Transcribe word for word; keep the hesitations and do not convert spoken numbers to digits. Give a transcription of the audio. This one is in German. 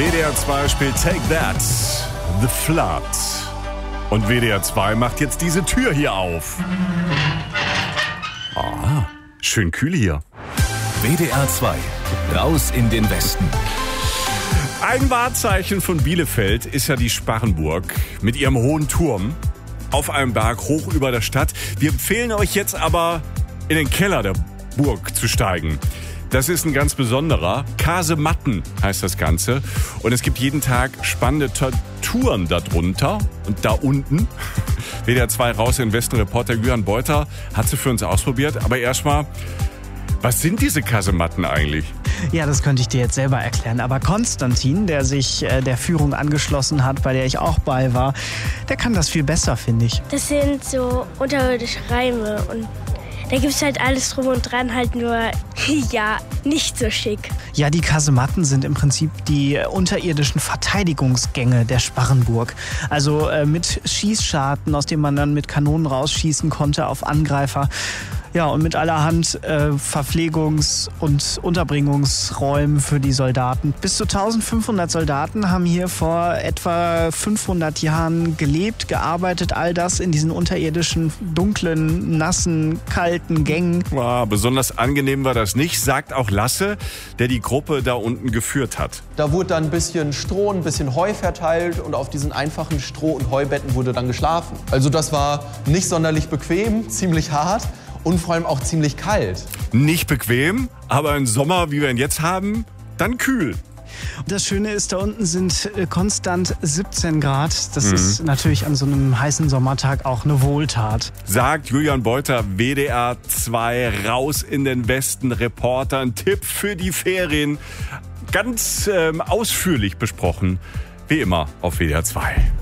W D R zwei spielt Take That, The Flood. Und W D R zwei macht jetzt diese Tür hier auf. Ah, schön kühl hier. W D R zwei, raus in den Westen. Ein Wahrzeichen von Bielefeld ist ja die Sparrenburg mit ihrem hohen Turm auf einem Berg hoch über der Stadt. Wir empfehlen euch jetzt aber, in den Keller der Burg zu steigen. Das ist ein ganz besonderer. Kasematten heißt das Ganze. Und es gibt jeden Tag spannende Touren darunter und da unten. W D R zwei raus in den Westen. Reporter Julian Beuter hat sie für uns ausprobiert. Aber erstmal, was sind diese Kasematten eigentlich? Ja, das könnte ich dir jetzt selber erklären. Aber Konstantin, der sich äh, der Führung angeschlossen hat, bei der ich auch bei war, der kann das viel besser, finde ich. Das sind so unterirdische Räume und da gibt es halt alles drum und dran, halt nur, ja, nicht so schick. Ja, die Kasematten sind im Prinzip die unterirdischen Verteidigungsgänge der Sparrenburg. Also äh, mit Schießscharten, aus denen man dann mit Kanonen rausschießen konnte auf Angreifer. Ja, und mit allerhand äh, Verpflegungs- und Unterbringungsräumen für die Soldaten. Bis zu eintausendfünfhundert Soldaten haben hier vor etwa fünfhundert Jahren gelebt, gearbeitet, all das in diesen unterirdischen, dunklen, nassen, kalten Gängen. Ja, besonders angenehm war das nicht, sagt auch Lasse, der die Gruppe da unten geführt hat. Da wurde dann ein bisschen Stroh, ein bisschen Heu verteilt und auf diesen einfachen Stroh- und Heubetten wurde dann geschlafen. Also das war nicht sonderlich bequem, ziemlich hart. Und vor allem auch ziemlich kalt. Nicht bequem, aber im Sommer, wie wir ihn jetzt haben, dann kühl. Und das Schöne ist, da unten sind konstant siebzehn Grad. Das mhm. ist natürlich an so einem heißen Sommertag auch eine Wohltat. Sagt Julian Beuter, W D R zwei, raus in den Westen, Reporter. Ein Tipp für die Ferien. Ganz ähm, ausführlich besprochen, wie immer auf W D R zwei.